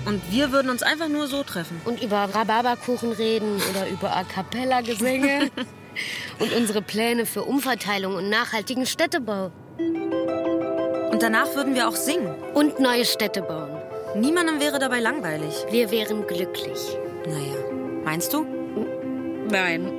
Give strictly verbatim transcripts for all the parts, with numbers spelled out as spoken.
Und wir würden uns einfach nur so treffen. Und über Rhabarberkuchen reden oder über A-Cappella-Gesänge. Und unsere Pläne für Umverteilung und nachhaltigen Städtebau. Und danach würden wir auch singen. Und neue Städte bauen. Niemandem wäre dabei langweilig. Wir wären glücklich. Naja, meinst du? Nein.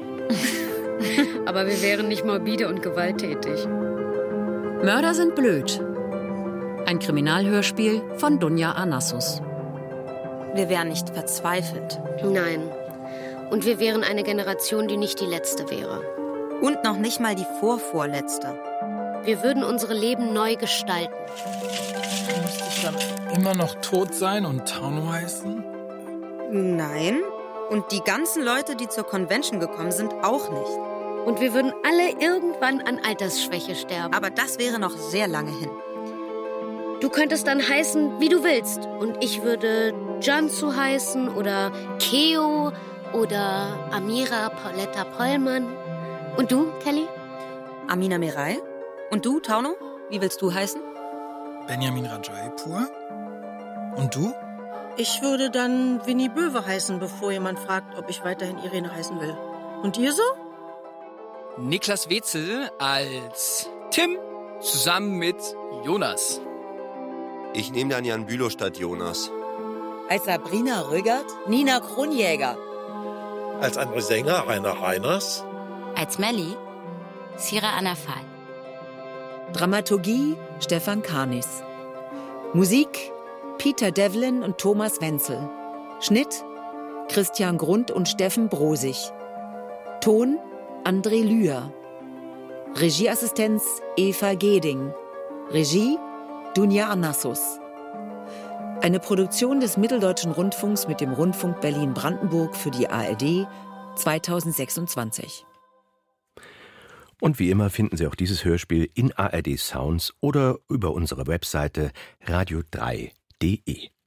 Aber wir wären nicht morbide und gewalttätig. Mörder sind blöd. Ein Kriminalhörspiel von Dunja Anassus. Wir wären nicht verzweifelt. Nein. Und wir wären eine Generation, die nicht die letzte wäre. Und noch nicht mal die vorvorletzte. Wir würden unsere Leben neu gestalten. Müsste ich dann immer noch tot sein und Tauno heißen? Nein. Und die ganzen Leute, die zur Convention gekommen sind, auch nicht. Und wir würden alle irgendwann an Altersschwäche sterben. Aber das wäre noch sehr lange hin. Du könntest dann heißen, wie du willst. Und ich würde Jansu heißen oder Keo oder Amira Pauletta Pollmann. Und du, Kelly? Amina Mirai. Und du, Tauno? Wie willst du heißen? Benjamin Rajaipur. Und du? Ich würde dann Winnie Böwe heißen, bevor jemand fragt, ob ich weiterhin Irene heißen will. Und ihr so? Niklas Wetzel als Tim zusammen mit Jonas. Ich nehme dann Jan Bülow statt Jonas. Als Sabrina Rüggert, Nina Kronjäger. Als andere Sänger Rainer Reiners. Als Melli, Sira Anafal. Dramaturgie Stefan Karnis. Musik Peter Devlin und Thomas Wenzel. Schnitt Christian Grund und Steffen Brosig. Ton André Lühr. Regieassistenz Eva Geding. Regie Dunja Anassus. Eine Produktion des Mitteldeutschen Rundfunks mit dem Rundfunk Berlin-Brandenburg für die A R D zweitausendsechsundzwanzig. Und wie immer finden Sie auch dieses Hörspiel in A R D Sounds oder über unsere Webseite radio drei punkt de.